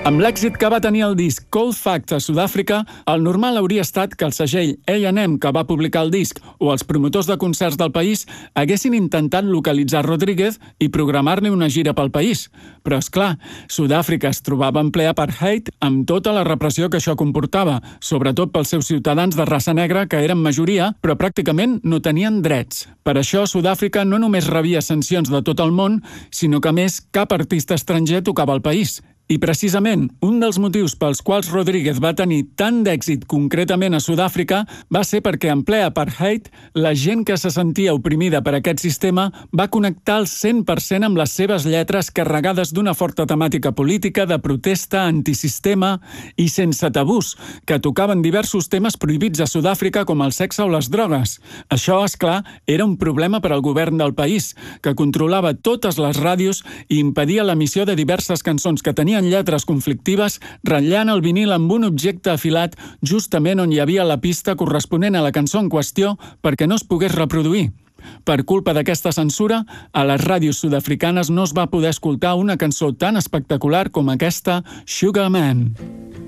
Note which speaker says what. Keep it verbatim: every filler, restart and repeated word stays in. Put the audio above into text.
Speaker 1: Amb l'èxit que va tenir el disc Cold Fact a Sud-àfrica, el normal hauria estat que el segell A and M que va publicar el disc o els promotors de concerts del país haguessin intentat localitzar Rodríguez i programar-li una gira pel país. Però, és clar, Sud-àfrica es trobava en ple apartheid amb tota la repressió que això comportava, sobretot pels seus ciutadans de raça negra que eren majoria, però pràcticament no tenien drets. Per això, Sud-àfrica no només rebia sancions de tot el món, sinó que, a més, cap artista estranger tocava al país. I precisament, un dels motius pels quals Rodríguez va tenir tant d'èxit concretament a Sud-àfrica va ser perquè en ple apartheid la gent que se sentia oprimida per aquest sistema va connectar al cent per cent amb les seves lletres carregades d'una forta temàtica política, de protesta, antisistema i sense tabús, que tocaven diversos temes prohibits a Sud-àfrica com el sexe o les drogues. Això, és clar, era un problema per al govern del país, que controlava totes les ràdios i impedia l'emissió de diverses cançons que tenien lletres conflictives, ratllant el vinil amb un objecte afilat justament on hi havia la pista corresponent a la cançó en qüestió perquè no es pogués reproduir. Per culpa d'aquesta censura, a les ràdios sud-africanes no es va poder escoltar una cançó tan espectacular com aquesta Sugar Man.